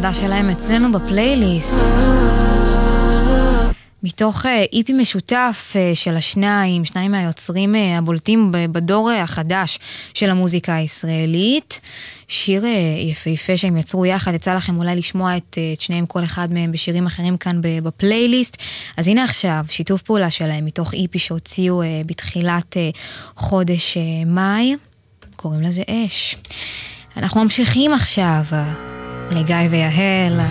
החדש שלהם אצלנו בפלייליסט. מתוך איפי משותף של שניים מהיוצרים הבולטים בדור החדש של המוזיקה הישראלית. שיר יפהפה שהם יצרו יחד, יצא לכם אולי לשמוע את שניהם, כל אחד מהם בשירים אחרים כאן בפלייליסט. אז הנה עכשיו, שיתוף פעולה שלהם מתוך איפי שהוציאו בתחילת חודש מאי, קוראים לזה אש. אנחנו ממשיכים עכשיו לגיא ויהל.